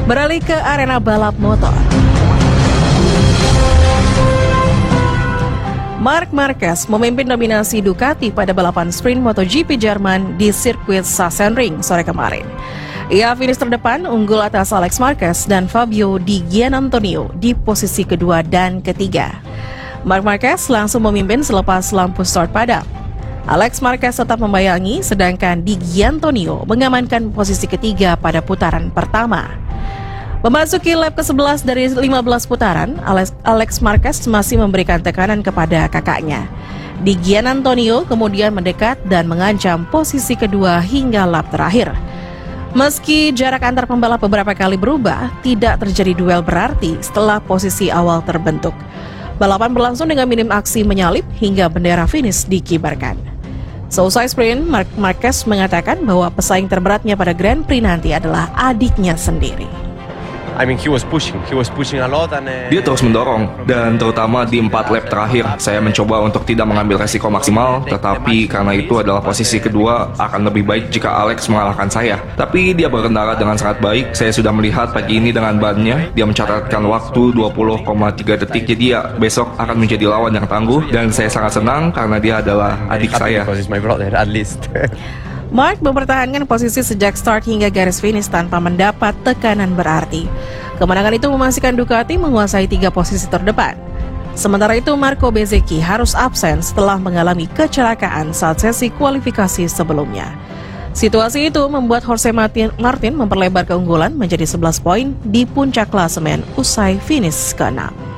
Beralih ke arena balap motor. Marc Marquez memimpin dominasi Ducati pada balapan sprint MotoGP Jerman di sirkuit Sachsenring sore kemarin. Ia finish terdepan unggul atas Alex Marquez dan Fabio Di Giannantonio di posisi kedua dan ketiga. Marc Marquez langsung memimpin selepas lampu start padam. Alex Marquez tetap membayangi, sedangkan Di Giannantonio mengamankan posisi ketiga pada putaran pertama. Memasuki lap ke-11 dari 15 putaran, Alex Marquez masih memberikan tekanan kepada kakaknya. Di Giannantonio kemudian mendekat dan mengancam posisi kedua hingga lap terakhir. Meski jarak antar pembalap beberapa kali berubah, tidak terjadi duel berarti setelah posisi awal terbentuk. Balapan berlangsung dengan minim aksi menyalip hingga bendera finish dikibarkan. Seusai sprint, Marc Marquez mengatakan bahwa pesaing terberatnya pada Grand Prix nanti adalah adiknya sendiri. He was pushing a lot Dia terus mendorong, dan terutama di 4 lap terakhir, saya mencoba untuk tidak mengambil resiko maksimal, tetapi karena itu adalah posisi kedua, akan lebih baik jika Alex mengalahkan saya. Tapi dia berkendara dengan sangat baik, saya sudah melihat pagi ini dengan bannya, dia mencatatkan waktu 20,3 detik, jadi dia besok akan menjadi lawan yang tangguh, dan saya sangat senang karena dia adalah adik saya. Marc mempertahankan posisi sejak start hingga garis finish tanpa mendapat tekanan berarti. Kemenangan itu memastikan Ducati menguasai 3 posisi terdepan. Sementara itu Marco Bezzecchi harus absen setelah mengalami kecelakaan saat sesi kualifikasi sebelumnya. Situasi itu membuat Jorge Martin memperlebar keunggulan menjadi 11 poin di puncak klasemen usai finish ke-6.